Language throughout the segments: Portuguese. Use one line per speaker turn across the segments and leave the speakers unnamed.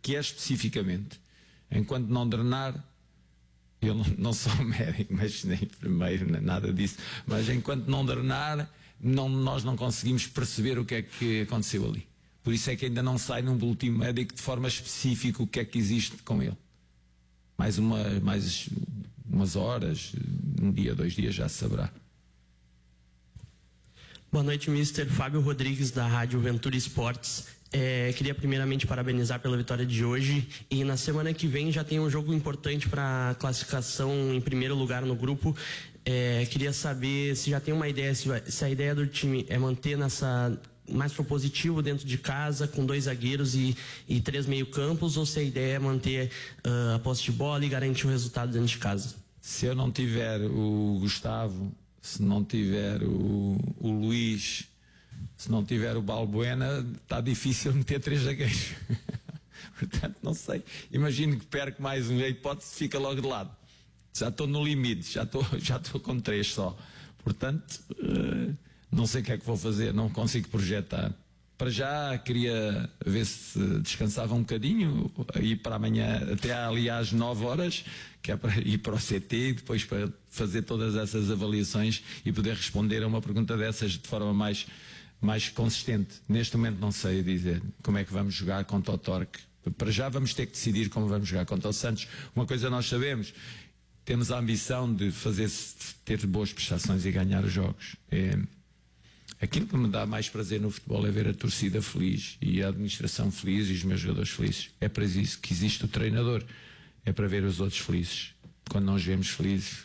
que é especificamente. Enquanto não drenar, eu não sou médico, mas nem enfermeiro, nem nada disso, mas enquanto não drenar, nós não conseguimos perceber o que é que aconteceu ali. Por isso é que ainda não sai num boletim médico de forma específica o que é que existe com ele. Mais umas horas, um dia, 2 dias já se saberá.
Boa noite, Mr. Fábio Rodrigues, da Rádio Ventura Esportes. Queria primeiramente parabenizar pela vitória de hoje, e na semana que vem já tem um jogo importante para classificação em primeiro lugar no grupo. Queria saber se já tem uma ideia, se a ideia do time é manter mais propositivo dentro de casa, com 2 zagueiros e 3 meio-campos, ou se a ideia é manter a posse de bola e garantir o resultado dentro de casa.
Se eu não tiver o Gustavo, se não tiver o Luís, se não tiver o Balbuena, está difícil meter 3 zagueiros. Portanto, não sei. Imagino que perco mais uma hipótese, fica logo de lado. Já estou no limite, já estou com 3 só. Portanto, não sei o que é que vou fazer, não consigo projetar. Para já queria ver se descansava um bocadinho, ir para amanhã até ali às 9 horas, que é para ir para o CT e depois para fazer todas essas avaliações e poder responder a uma pergunta dessas de forma mais consistente. Neste momento não sei dizer como é que vamos jogar contra o Torque. Para já vamos ter que decidir como vamos jogar contra o Santos. Uma coisa nós sabemos, temos a ambição de ter boas prestações e ganhar os jogos. Aquilo que me dá mais prazer no futebol é ver a torcida feliz e a administração feliz e os meus jogadores felizes. É para isso que existe o treinador, é para ver os outros felizes. Quando nós vemos felizes,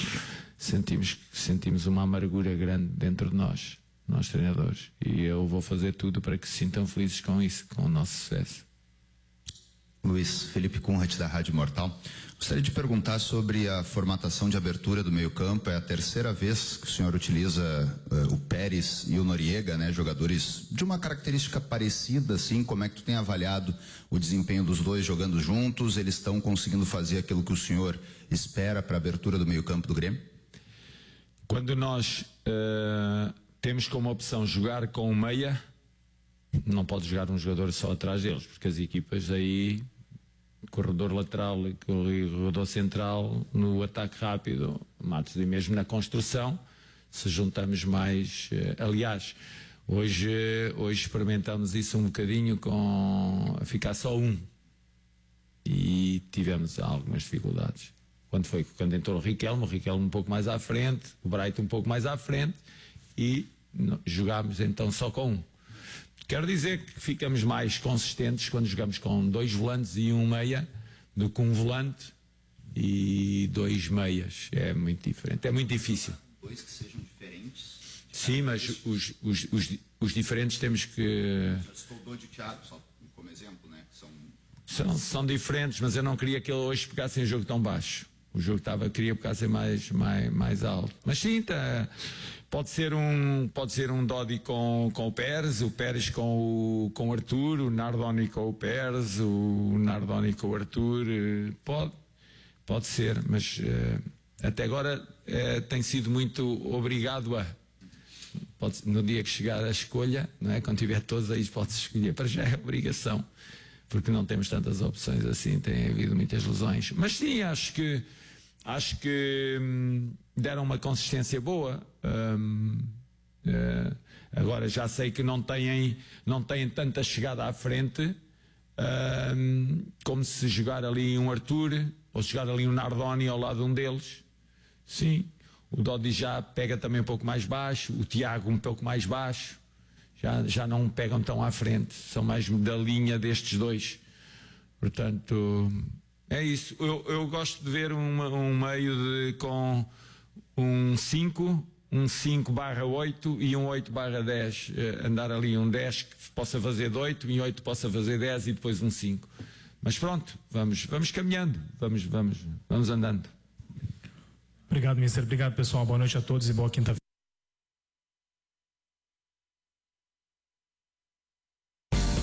sentimos uma amargura grande dentro de nós treinadores, e eu vou fazer tudo para que se sintam felizes com isso, com o nosso sucesso.
Luiz Felipe Kunrat, da Rádio Mortal. Gostaria de perguntar sobre a formatação de abertura do meio-campo. É a 3ª vez que o senhor utiliza o Pérez e o Noriega, né? Jogadores de uma característica parecida, assim. Como é que tu tem avaliado o desempenho dos dois jogando juntos? Eles estão conseguindo fazer aquilo que o senhor espera para a abertura do meio-campo do Grêmio?
Quando nós temos como opção jogar com o meia, não pode jogar um jogador só atrás deles, porque as equipas aí, corredor lateral e corredor central, no ataque rápido, matos, e mesmo na construção, se juntamos mais, aliás, hoje experimentamos isso um bocadinho com a ficar só um, e tivemos algumas dificuldades. Quando entrou o Riquelme um pouco mais à frente, o Bright um pouco mais à frente, e jogámos então só com um. Quero dizer que ficamos mais consistentes quando jogamos com 2 volantes e um meia do que um volante e 2 meias. É muito diferente, é muito difícil.
2 que sejam diferentes?
Sim, mas os diferentes temos que...
Estou o de Thiago, só como exemplo, né?
São diferentes, mas eu não queria que ele hoje pegasse um jogo tão baixo. O jogo queria pegar mais alto. Mas sim, pode ser um Dodi com o Pérez, o Pérez com o Arthur, o Nardoni com o Pérez, o Nardoni com o Arthur. Pode ser, mas até agora tem sido muito obrigado a... no dia que chegar a escolha, não é? Quando tiver todos aí, pode-se escolher. Para já é obrigação, porque não temos tantas opções assim, tem havido muitas lesões. Mas sim, acho que deram uma consistência boa. Agora já sei que não têm tanta chegada à frente, como se jogar ali um Arthur ou se jogar ali um Nardoni ao lado de um deles. Sim, o Dodi já pega também um pouco mais baixo, o Tiago um pouco mais baixo, já não pegam tão à frente, são mais da linha destes dois. Portanto, é isso. Eu gosto de ver um meio com um 5/8 e um 8/10, andar ali um 10 que possa fazer de 8 e um 8 possa fazer 10 e depois um 5. Mas pronto, vamos caminhando, vamos andando.
Obrigado, mister. Obrigado, pessoal. Boa noite a todos e boa quinta-feira.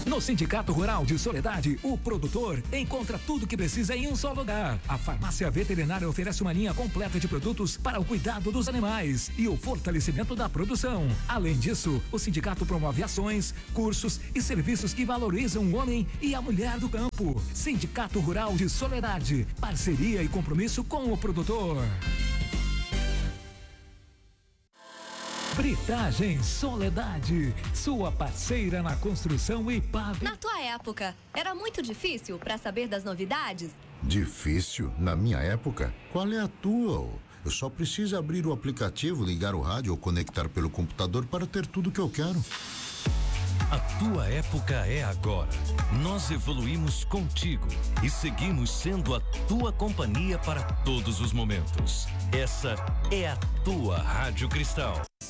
No Sindicato Rural de Soledade, o produtor encontra tudo que precisa em um só lugar. A farmácia veterinária oferece uma linha completa de produtos para o cuidado dos animais e o fortalecimento da produção. Além disso, o sindicato promove ações, cursos e serviços que valorizam o homem e a mulher do campo. Sindicato Rural de Soledade, parceria e compromisso com o produtor. Britagem Soledade, sua parceira na construção e pavimentação.
Na tua época, era muito difícil para saber das novidades?
Difícil? Na minha época? Qual é a tua? Eu só preciso abrir o aplicativo, ligar o rádio ou conectar pelo computador para ter tudo que eu quero.
A tua época é agora. Nós evoluímos contigo e seguimos sendo a tua companhia para todos os momentos. Essa é a tua Rádio Cristal.